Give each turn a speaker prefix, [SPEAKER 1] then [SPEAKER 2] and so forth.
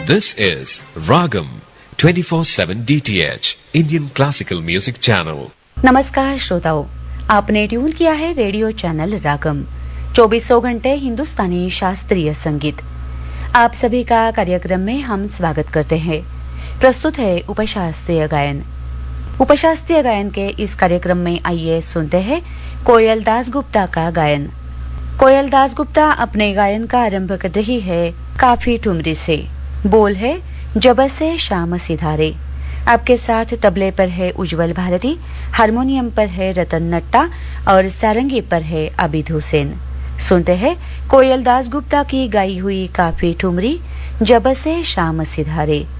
[SPEAKER 1] This is Ragam 24/7 DTH Indian Classical Music Channel.
[SPEAKER 2] नमस्कार श्रोताओं, आपने ट्यून किया है रेडियो चैनल रागम 24 घंटे हिंदुस्तानी शास्त्रीय संगीत। आप सभी का कार्यक्रम में हम स्वागत करते हैं। प्रस्तुत है उपशास्त्रीय गायन। उपशास्त्रीय गायन के इस कार्यक्रम में आइए सुनते हैं कोयल दासगुप्ता का गायन। कोयल दासगुप्ता अपने गायन का आरंभ कर रही है काफी ठुमरी से। बोल है जब से शाम सिधारे। आपके साथ तबले पर है उज्जवल भारती, हारमोनियम पर है रतन नट्टा और सारंगी पर है आबिद हुसैन। सुनते हैं कोयल दासगुप्ता की गाई हुई काफी ठुमरी जब से शाम सिधारे।